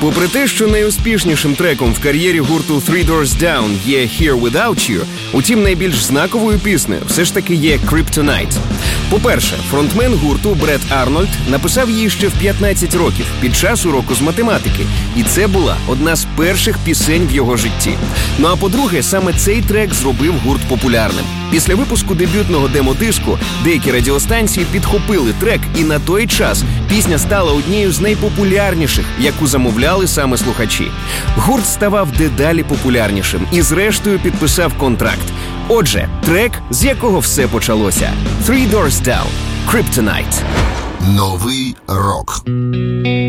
Попри те, що найуспішнішим треком в кар'єрі гурту Three Doors Down є Here Without You, утім найбільш знаковою піснею все ж таки є Kryptonite. По-перше, фронтмен гурту Бред Арнольд написав її ще в 15 років під час уроку з математики, і це була одна з перших пісень в його житті. Ну а по-друге, саме цей трек зробив гурт популярним. Після випуску дебютного демо-диску деякі радіостанції підхопили трек, і на той час пісня стала однією з найпопулярніших, яку замовляли саме слухачі. Гурт ставав дедалі популярнішим і зрештою підписав контракт. Отже, трек, з якого все почалося. Three Doors Down. Kryptonite. Новий рок.